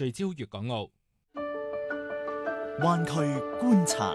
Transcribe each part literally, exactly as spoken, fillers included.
聚焦粵港澳。 灣區觀察。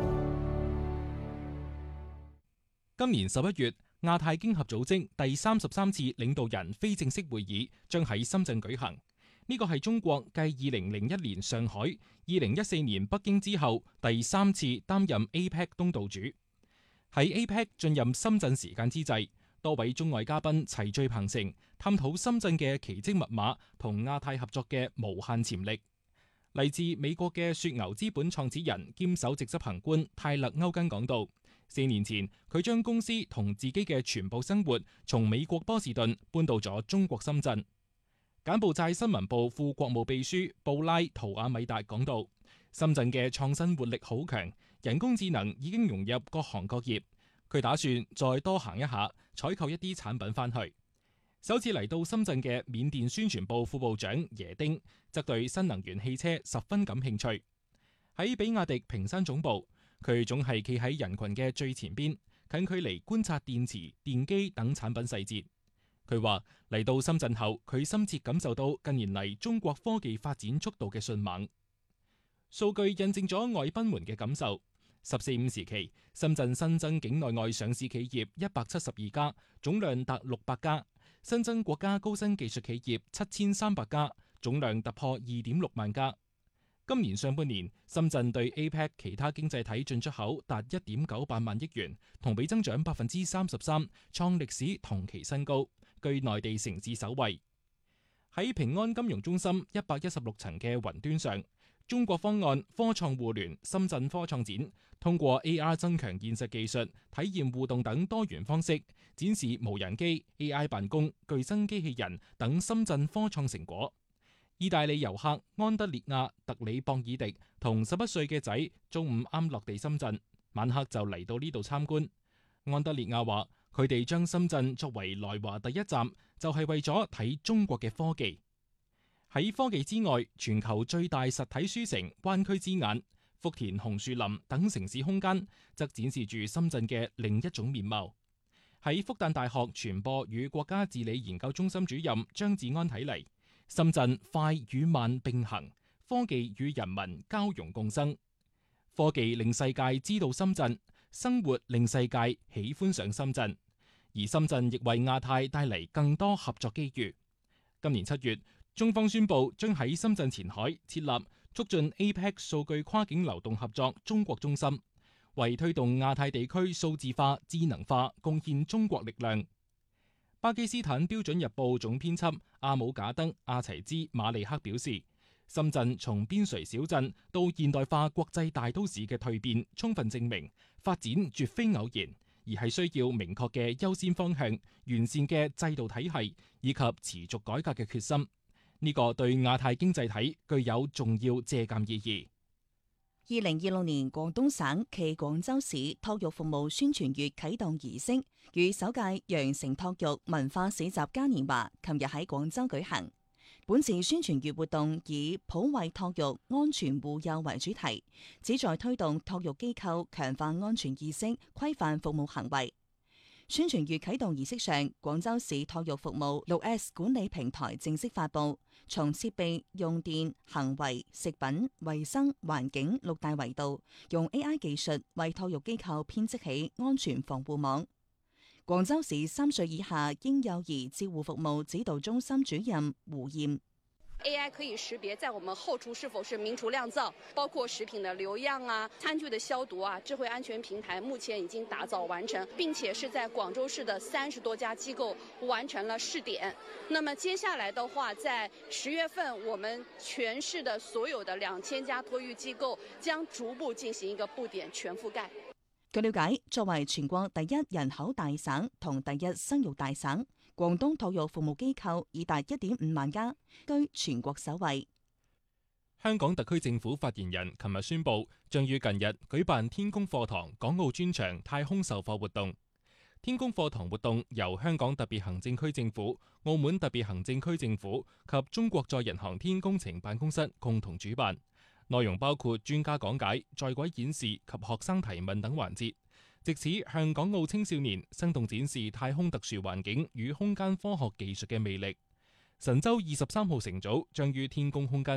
今年十一月，亞太經合組織第三十三次領導人非正式會議將喺深圳舉行。呢個係中國繼二零零一年上海、二零一四年北京之後第三次擔任 A P E C 東道主。喺 A P E C 進入深圳時間之際，多位中外嘉賓齊聚鵬城，探討深圳嘅奇蹟密碼同亞太合作嘅無限潛力。嚟自美國嘅雪牛資本創始人兼首席執行官泰勒歐根講到，四年前佢將公司同自己嘅全部生活從美國波士頓搬到咗中國深圳。柬埔寨新聞部副國務秘書布拉圖亞米達講到，深圳嘅創新活力好強，人工智能已經融入各行各業。佢打算再多行一下，採購一啲產品返去。首次嚟到深圳嘅緬甸宣傳部副部長耶丁則對新能源汽車十分感興趣。喺比亞迪坪山總部，佢總係企喺人群嘅最前邊，近距離觀察電池、電機等產品細節。佢話嚟到深圳後，佢深切感受到近年嚟中國科技發展速度嘅迅猛。數據印證咗外賓們嘅感受。十四五時期，深圳新增境內外上市企業一百七十二家，總量達六百家；新增國家高新技術企業七千三百家，總量突破二點六萬家。今年上半年，深圳對 A P E C 其他經濟體進出口達一點九八萬億元，同比增長百分之三十三，創歷史同期新高，居內地城市首位。喺平安金融中心一百一十六層嘅雲端上，中國方案科創互聯深圳科創展通過 A R 增強現實技術、體驗互動等多元方式，展示無人機、A I 辦公、具身機器人等深圳科創成果。意大利遊客安德烈亞特里博爾迪同十一歲嘅仔中午啱落地深圳，晚黑就嚟到呢度參觀。安德烈亞話：佢哋將深圳作為來華第一站，就係為咗睇中國嘅科技。喺科技之外，全球最大實體書城灣區之眼、福田紅樹林等城市空間，則展示住深圳嘅另一種面貌。喺復旦大學傳播與國家治理研究中心主任張志安睇嚟，深圳快與慢並行，科技與人民交融共生。科技令世界知道深圳，生活令世界喜歡上深圳，而深圳亦為亞太帶嚟更多合作機遇。今年七月，中方宣布將喺深圳前海設立促進 A P E C 數據跨境流動合作中國中心，為推動亞太地區數字化、智能化貢獻中國力量。巴基斯坦標準日報總編輯阿姆賈德阿齊茲馬利克表示，深圳從邊陲小鎮到現代化國際大都市嘅蛻變，充分證明發展絕非偶然，而係需要明確嘅優先方向、完善嘅制度體系以及持續改革嘅決心。呢個對亞太經濟體具有重要借鑑意義。 二零二六年廣東省暨廣州市托育服務宣傳月啟動儀式與首屆羊城托育文化市集嘉年華，琴日喺廣州舉行。本次宣傳月活動以普惠托育、安全護幼為主題，旨在推動托育機構強化安全意識、規範服務行為。宣傳月啟動儀式上，廣州市托育服務六 S 管理平台正式發布，從設備、用電、行為、食品、衛生、環境六大維度，用 A I 技術為托育機構編織起安全防護網。廣州市三歲以下嬰幼兒照護服務指導中心主任胡艷。 A I 可以識別在我們後廚是否是明廚亮灶，包括食品的流樣啊、餐具的消毒啊。智慧安全平台目前已經打造完成，並且是在廣州市的三十多家機構完成了試點。那麼接下來的話，在十月份，我們全市的所有的兩千家托育機構將逐步進行一個布點全覆蓋。 據了解，作為全國第一人口大省同第一生育大省，廣東托育服務機構已達一點五萬家，居全國首位。 香港特區政府發言人琴日宣布，將於近日舉辦天宮課堂港澳專場太空授課活動。天宮課堂活動由香港特別行政區政府、澳門特別行政區政府及中國載人航天工程辦公室共同主辦。內容包括專家講解、在軌演示及學生提問等環節，藉此向港澳青少年生動展示太空特殊環境與空間科學技術嘅魅力。神舟二十三號乘組將於天宮空間